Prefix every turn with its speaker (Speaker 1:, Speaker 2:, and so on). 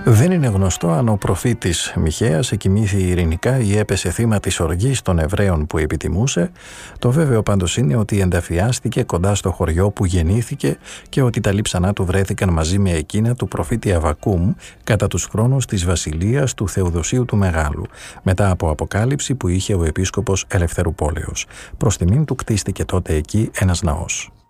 Speaker 1: Δεν είναι γνωστό αν ο προφήτης Μιχαίας εκοιμήθη ειρηνικά ή έπεσε θύμα της οργής των Εβραίων που επιτιμούσε. Το βέβαιο πάντως είναι ότι ενταφιάστηκε κοντά στο χωριό που γεννήθηκε και ότι τα λείψανά του βρέθηκαν μαζί με εκείνα του προφήτη Αββακούμ κατά τους χρόνους της βασιλείας του Θεοδοσίου του Μεγάλου, μετά από αποκάλυψη που είχε ο επίσκοπος Ελευθερουπόλεως. Προς τιμήν του κτίστηκε τότε εκεί ένας ναός.